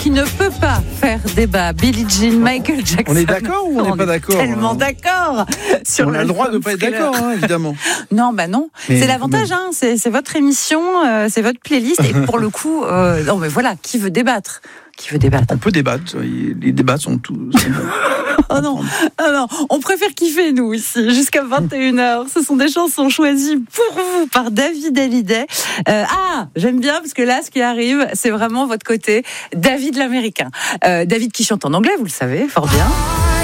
qui ne peut pas faire débat. Billie Jean, Michael Jackson. On est d'accord ou on n'est pas d'accord? Tellement d'accord. On a le droit de ne pas être d'accord, évidemment. Non, non. Mais c'est l'avantage, c'est votre émission, c'est votre playlist. Et pour le coup, non, mais voilà, qui veut débattre? On peut débattre. Les débats sont tous. Oh non, on préfère kiffer, nous, ici, jusqu'à 21h. Ce sont des chansons choisies pour vous par David Hallyday. J'aime bien, parce que là, ce qui arrive, c'est vraiment votre côté David l'Américain. David qui chante en anglais, vous le savez, fort bien.